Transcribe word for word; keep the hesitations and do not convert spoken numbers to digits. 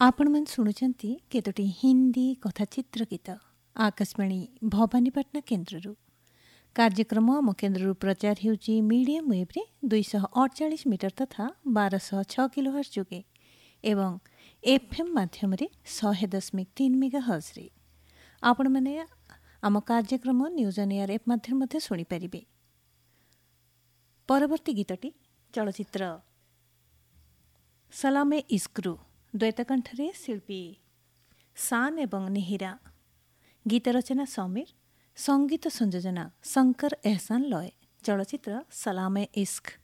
ଆପଣମାନେ ଶୁଣୁଛନ୍ତି କେତୋଟି ହିନ୍ଦୀ କଥା ଚିତ୍ର ଗୀତ ଆକାଶବାଣୀ ଭବାନୀପାଟଣା କେନ୍ଦ୍ରରୁ। କାର୍ଯ୍ୟକ୍ରମ ଆମ କେନ୍ଦ୍ରରୁ ପ୍ରଚାର ହେଉଛି ମିଡ଼ିୟମ୍ ୱେଭ୍ରେ ଦୁଇଶହ ଅଠଚାଳିଶ ମିଟର ତଥା ବାରଶହ ଛଅ କିଲୋହର୍ଟ୍ଜ ଯୋଗେ ଏବଂ ଏଫ୍ଏମ୍ ମାଧ୍ୟମରେ ଶହେ ଦଶମିକ ତିନି ମେଗା ହର୍ଟ୍ଜରେ। ଆପଣମାନେ ଆମ କାର୍ଯ୍ୟକ୍ରମ ନ୍ୟୁଜ୍ ଅନ୍ ଏୟାର ଏପ୍ ମାଧ୍ୟମରେ ମଧ୍ୟ ଶୁଣିପାରିବେ। ପରବର୍ତ୍ତୀ ଗୀତଟି ଚଳଚ୍ଚିତ୍ର ସଲାମେ ଇସ୍କରୁ ଦ୍ୱୈତକଣ୍ଠରେ ଶିଳ୍ପୀ ସାନ୍ ଏବଂ ନେହିରା। ଗୀତ ରଚନା ସମୀର, ସଙ୍ଗୀତ ସଂଯୋଜନା ଶଙ୍କର ଏହସାନ ଲୟ। ଚଳଚ୍ଚିତ୍ର ସଲାମେ ଇସ୍କ।